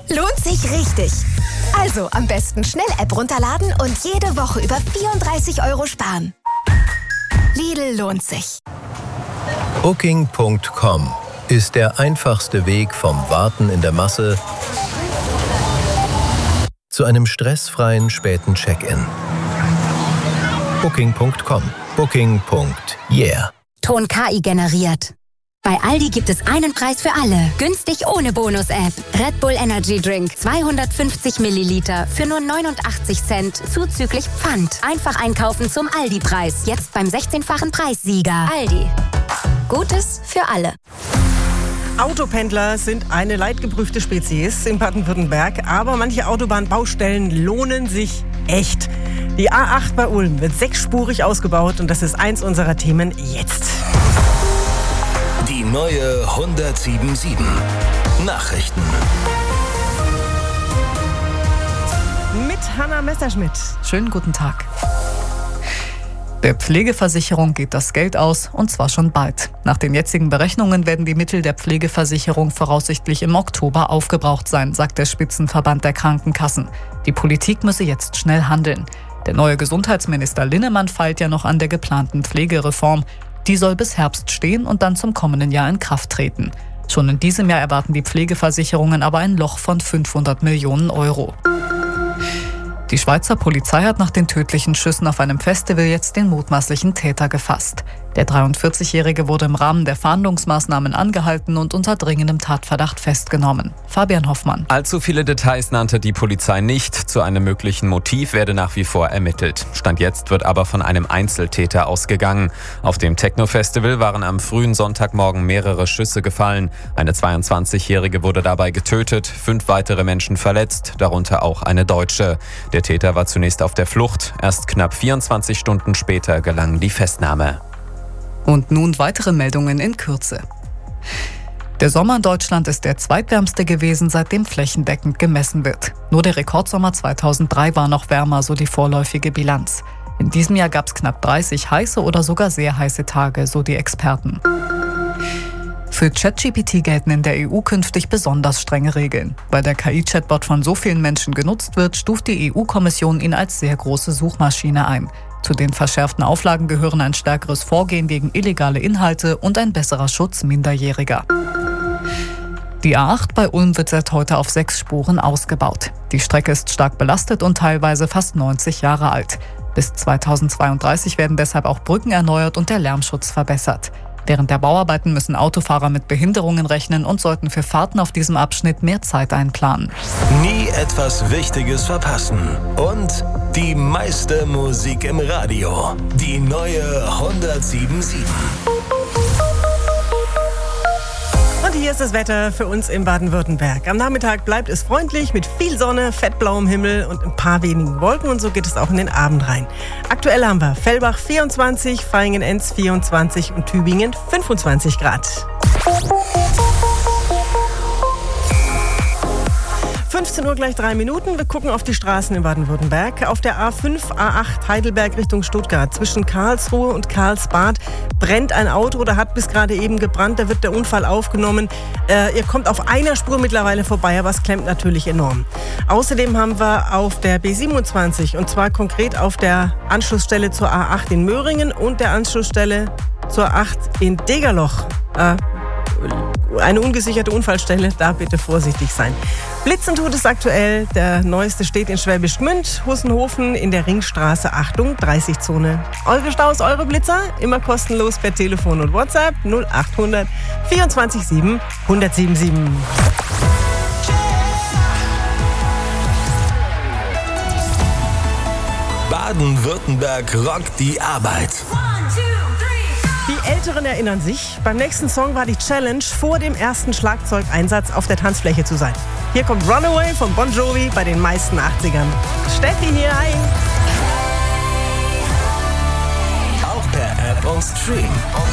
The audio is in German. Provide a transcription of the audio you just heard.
lohnt sich richtig. Also am besten schnell App runterladen und jede Woche über 34 € sparen. Lidl lohnt sich. Booking.com ist der einfachste Weg vom Warten in der Masse zu einem stressfreien späten Check-in. Booking.com. Booking.yeah. Ton KI generiert. Bei Aldi gibt es einen Preis für alle. Günstig ohne Bonus-App. Red Bull Energy Drink 250 Milliliter für nur 89 Cent zuzüglich Pfand. Einfach einkaufen zum Aldi-Preis. Jetzt beim 16-fachen Preissieger. Aldi. Gutes für alle. Autopendler sind eine leidgeprüfte Spezies in Baden-Württemberg, aber manche Autobahnbaustellen lohnen sich echt. Die A8 bei Ulm wird 6-spurig ausgebaut und das ist eins unserer Themen jetzt. Die neue 107.7 Nachrichten. Mit Hanna Messerschmidt. Schönen guten Tag. Der Pflegeversicherung geht das Geld aus, und zwar schon bald. Nach den jetzigen Berechnungen werden die Mittel der Pflegeversicherung voraussichtlich im Oktober aufgebraucht sein, sagt der Spitzenverband der Krankenkassen. Die Politik müsse jetzt schnell handeln. Der neue Gesundheitsminister Linnemann feilt ja noch an der geplanten Pflegereform. Die soll bis Herbst stehen und dann zum kommenden Jahr in Kraft treten. Schon in diesem Jahr erwarten die Pflegeversicherungen aber ein Loch von 500 Millionen €. Die Schweizer Polizei hat nach den tödlichen Schüssen auf einem Festival jetzt den mutmaßlichen Täter gefasst. Der 43-Jährige wurde im Rahmen der Fahndungsmaßnahmen angehalten und unter dringendem Tatverdacht festgenommen. Fabian Hoffmann. Allzu viele Details nannte die Polizei nicht. Zu einem möglichen Motiv werde nach wie vor ermittelt. Stand jetzt wird aber von einem Einzeltäter ausgegangen. Auf dem Techno-Festival waren am frühen Sonntagmorgen mehrere Schüsse gefallen. Eine 22-Jährige wurde dabei getötet, 5 weitere Menschen verletzt, darunter auch eine Deutsche. Der Täter war zunächst auf der Flucht. Erst knapp 24 Stunden später gelang die Festnahme. Und nun weitere Meldungen in Kürze. Der Sommer in Deutschland ist der zweitwärmste gewesen, seitdem flächendeckend gemessen wird. Nur der Rekordsommer 2003 war noch wärmer, so die vorläufige Bilanz. In diesem Jahr gab es knapp 30 heiße oder sogar sehr heiße Tage, so die Experten. Für ChatGPT gelten in der EU künftig besonders strenge Regeln. Weil der KI-Chatbot von so vielen Menschen genutzt wird, stuft die EU-Kommission ihn als sehr große Suchmaschine ein. Zu den verschärften Auflagen gehören ein stärkeres Vorgehen gegen illegale Inhalte und ein besserer Schutz Minderjähriger. Die A8 bei Ulm wird seit heute auf 6 Spuren ausgebaut. Die Strecke ist stark belastet und teilweise fast 90 Jahre alt. Bis 2032 werden deshalb auch Brücken erneuert und der Lärmschutz verbessert. Während der Bauarbeiten müssen Autofahrer mit Behinderungen rechnen und sollten für Fahrten auf diesem Abschnitt mehr Zeit einplanen. Nie etwas Wichtiges verpassen. Und die meiste Musik im Radio. Die neue 107.7. Und hier ist das Wetter für uns in Baden-Württemberg. Am Nachmittag bleibt es freundlich mit viel Sonne, fettblauem Himmel und ein paar wenigen Wolken. Und so geht es auch in den Abend rein. Aktuell haben wir Fellbach 24, Vaihingen-Enz 24 und Tübingen 25 Grad. 15 Uhr gleich 3 Minuten. Wir gucken auf die Straßen in Baden-Württemberg. Auf der A5, A8 Heidelberg Richtung Stuttgart. Zwischen Karlsruhe und Karlsbad brennt ein Auto oder hat bis gerade eben gebrannt. Da wird der Unfall aufgenommen. Ihr kommt auf einer Spur mittlerweile vorbei, aber es klemmt natürlich enorm. Außerdem haben wir auf der B27, und zwar konkret auf der Anschlussstelle zur A8 in Möhringen und der Anschlussstelle zur A8 in Degerloch. Eine ungesicherte Unfallstelle, da bitte vorsichtig sein. Blitzen tut es aktuell. Der neueste steht in Schwäbisch Gmünd, Hussenhofen in der Ringstraße. Achtung, 30-Zone. Eure Staus, eure Blitzer, immer kostenlos per Telefon und WhatsApp 0800 24 7 1077. Baden-Württemberg rockt die Arbeit. Die Älteren erinnern sich, beim nächsten Song war die Challenge, vor dem ersten Schlagzeugeinsatz auf der Tanzfläche zu sein. Hier kommt Runaway von Bon Jovi bei den meisten 80ern. Steffi hier, hi! Auch per App und Stream.